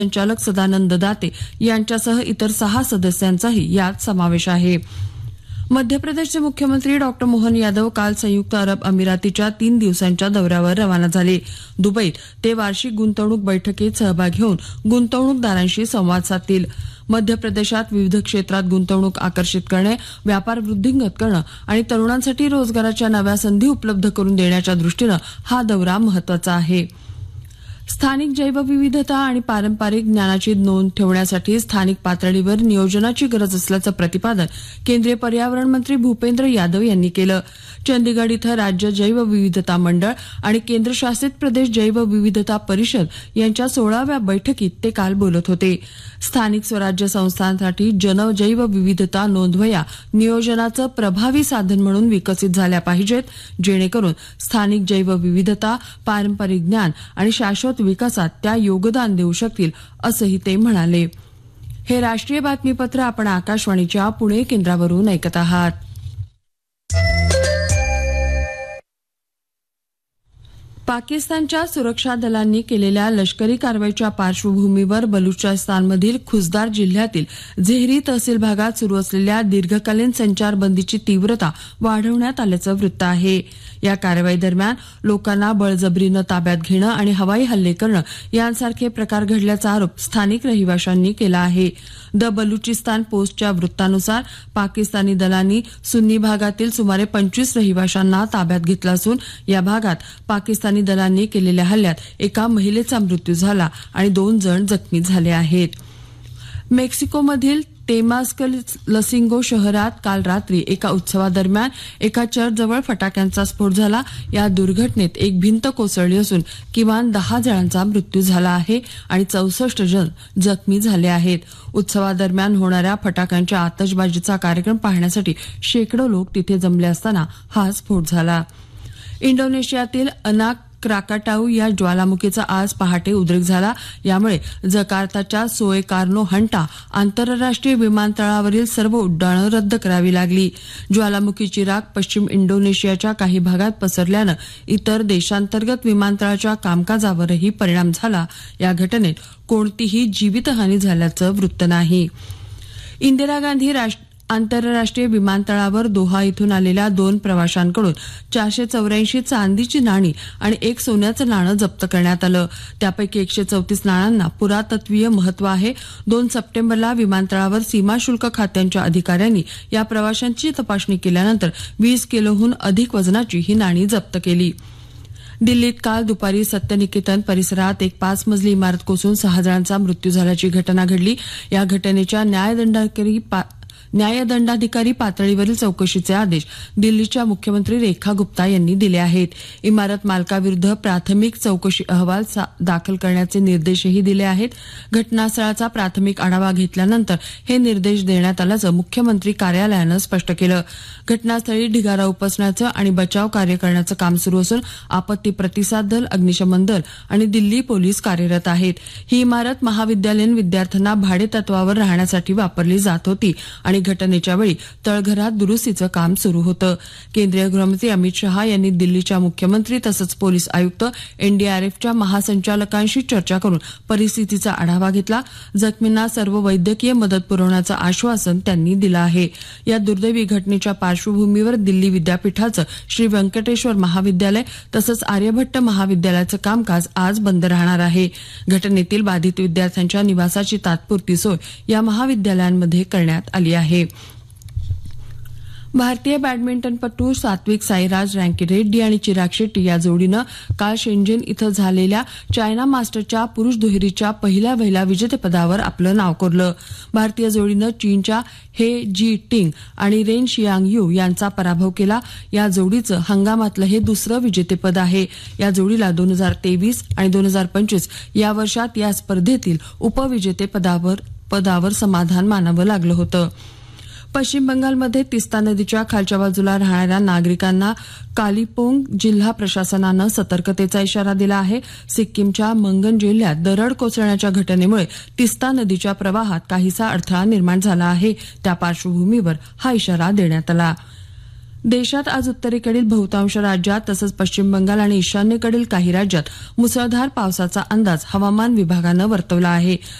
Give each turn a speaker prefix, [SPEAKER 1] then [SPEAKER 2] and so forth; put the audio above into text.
[SPEAKER 1] संचालक सदानंद दाते यांच्यासह इतर 6 सदस्यांचाही यात समावेश आहे. मध्य प्रदेशचे मुख्यमंत्री डॉ. मोहन यादव काल संयुक्त अरब अमिरातीच्या 3 दिवसांच्या दौऱ्यावर रवाना झाले. दुबईत ते वार्षिक गुंतवणूक बैठकीत सहभाग घेऊन गुंतवणूकदारांशी संवाद साधतील. मध्य प्रदेशात विविध क्षेत्रात गुंतवणूक आकर्षित करणे, व्यापार वृद्धिंगत करणं आणि तरुणांसाठी रोजगाराच्या नव्या संधी उपलब्ध करून देण्याच्या दृष्टीनं हा दौरा महत्वाचा आहे. स्थानिक जैवविविधता आणि पारंपरिक ज्ञानाची नोंद ठेवण्यासाठी स्थानिक पातळीवर नियोजनाची गरज असल्याचं प्रतिपादन केंद्रीय पर्यावरण मंत्री भूपेंद्र यादव यांनी केलं. चंदीगड इथं राज्य जैवविविधता मंडळ आणि केंद्रशासित प्रदेश जैवविविधता परिषद यांच्या 16व्या बैठकीत ते काल बोलत होते. स्थानिक स्वराज्य संस्थांसाठी जैवविविधता नोंदवह्या नियोजनाचं प्रभावी साधन म्हणून विकसित झाल्या पाहिजेत, जेणेकरून स्थानिक जैवविविधता, पारंपरिक ज्ञान आणि शाश्वत विकासात त्या योगदान देऊ शकतील, असंही ते म्हणाले. हे राष्ट्रीय बातमीपत्र आपण आकाशवाणीच्या पुणे केंद्रावरून ऐकत आहात. पाकिस्तानच्या सुरक्षा दलांनी केलेल्या लष्करी कारवाईच्या पार्श्वभूमीवर बलुचिस्तानमधील खुजदार जिल्ह्यातील झेहरी तहसील भागात सुरू असलेल्या दीर्घकालीन संचारबंदीची तीव्रता वाढवण्यात आल्याचं वृत्त आहे. या कारवाईदरम्यान लोकांना बळजबरीनं ताब्यात घेणं आणि हवाई हल्ले करणं यांसारखे प्रकार घडल्याचा आरोप स्थानिक रहिवाशांनी केला आहे. द बलुचिस्तान पोस्टच्या वृत्तानुसार पाकिस्तानी दलांनी सुन्नी भागातील सुमारे 25 रहिवाशांना ताब्यात घेतलं असून या भागात पाकिस्तानी दलांनी केलेल्या हल्ल्यात एका महिलेचा मृत्यू झाला आणि 2 जण जखमी झाले आहेत. मेक्सिकोमधील तेमास्कलसिंगो शहरात काल रात्री एका उत्सवादरम्यान एका चर्चजवळ फटाक्यांचा स्फोट झाला. या दुर्घटनेत एक भिंत कोसळली असून किमान 10 जणांचा मृत्यू झाला आहे आणि 64 जण जखमी झाले आहेत. उत्सवादरम्यान होणाऱ्या फटाक्यांच्या आतषबाजीचा कार्यक्रम पाहण्यासाठी शेकडो लोक तिथे जमले असताना हा स्फोट झाला. इंडोनेशियातील अनाक क्राकाटाऊ या ज्वालामुखीचा आज पहाटे उद्रेक झाला. यामुळे जकार्ताच्या सोएकार्नो हंटा आंतरराष्ट्रीय विमानतळावरील सर्व उड्डाणं रद्द करावी लागली. ज्वालामुखीची राख पश्चिम इंडोनेशियाच्या काही भागात पसरल्यानं इतर देशांतर्गत विमानतळाच्या कामकाजावरही परिणाम झाला. या घटनेत कोणतीही जीवितहानी झाल्याचं वृत्त नाही. इंदिरा गांधी आंतरराष्ट्रीय विमानतळावर दोहा इथून आलेल्या 2 प्रवाशांकडून 484 चांदीची नाणी आणि 1 सोन्याचं नाणं जप्त करण्यात आलं. त्यापैकी 134 नाण्यांना पुरातत्वीय महत्व आहे. 2 सप्टेंबरला विमानतळावर सीमाशुल्क खात्यांच्या अधिकाऱ्यांनी या प्रवाशांची तपासणी केल्यानंतर 20 किलोहून अधिक वजनाची ही नाणी जप्त केली. दिल्लीत काल दुपारी सत्यनिकेतन परिसरात एक 5 मजली इमारत कोसळून 6 जणांचा मृत्यू झाल्याची घटना घडली. या घटनेच्या न्यायदंडाधिकारी पातळीवरील चौकशीचे आदेश दिल्लीच्या मुख्यमंत्री रेखा गुप्ता यांनी दिले आहेत. इमारत मालकाविरुद्ध प्राथमिक चौकशी अहवाल दाखल करण्याचे निर्देशही दिले आहेत. घटनास्थळाचा प्राथमिक आढावा घेतल्यानंतर हे निर्देश देण्यात आल्याचं मुख्यमंत्री कार्यालयानं स्पष्ट केलं. घटनास्थळी ढिगारा उपसण्याचं आणि बचाव कार्य करण्याचं काम सुरू असून आपत्ती प्रतिसाद दल, अग्निशमन दल आणि दिल्ली पोलीस कार्यरत आहेत. ही इमारत महाविद्यालयीन विद्यार्थ्यांना भाडेतत्वावर राहण्यासाठी वापरली जात होती आणि घटनेच्या वेळी तळघरात दुरुस्तीचं काम सुरू होतं. केंद्रीय गृहमंत्री अमित शहा यांनी दिल्लीच्या मुख्यमंत्री तसंच पोलीस आयुक्त, एनडीआरएफच्या महासंचालकांशी चर्चा करून परिस्थितीचा आढावा घेतला. जखमींना सर्व वैद्यकीय मदत पुरवण्याचं आश्वासन त्यांनी दिलं आहे. या दुर्दैवी घटनेच्या पार्श्वभूमीवर दिल्ली विद्यापीठाचं श्री व्यंकटेश्वर महाविद्यालय तसंच आर्यभट्ट महाविद्यालयाचं कामकाज आज बंद राहणार आहे. घटनेतील बाधित विद्यार्थ्यांच्या निवासाची तात्पुरती सोय या महाविद्यालयांमध्ये करण्यात आली आहे. भारतीय बॅडमिंटनपटू सात्विक साईराज, रँकीरेड्डी आणि चिराग शेट्टी या जोडीनं काल शेंजेन इथं झालेल्या चायना मास्टरच्या पुरुष दुहेरीच्या पहिल्या विजेतेपदावर आपलं नाव कोरलं. भारतीय जोडीनं चीनच्या हे जी टिंग आणि रेन शियांग यू यांचा पराभव केला. या जोडीचं हंगामातलं हे दुसरं विजेतेपद आहे. या जोडीला 2023 आणि 2025 या वर्षात या स्पर्धेतील उपविजेतेपदावर समाधान मानावं लागलं होतं. पश्चिम बंगालमध्ये तिस्ता नदीच्या खालच्या बाजूला राहणाऱ्या नागरिकांना कालिपोंग जिल्हा प्रशासनानं सतर्कतेचा इशारा दिला आहे. सिक्कीमच्या मंगन जिल्ह्यात दरड कोसळण्याच्या घटनेमुळे तिस्ता नदीच्या प्रवाहात काहीसा अडथळा निर्माण झाला आहे. त्या पार्श्वभूमीवर हा इशारा देण्यात आला. देशात आज उत्तरेकडील बहुतांश राज्यात तसंच पश्चिम बंगाल आणि ईशान्येकडील काही राज्यात मुसळधार पावसाचा अंदाज हवामान विभागानं वर्तवला आहे.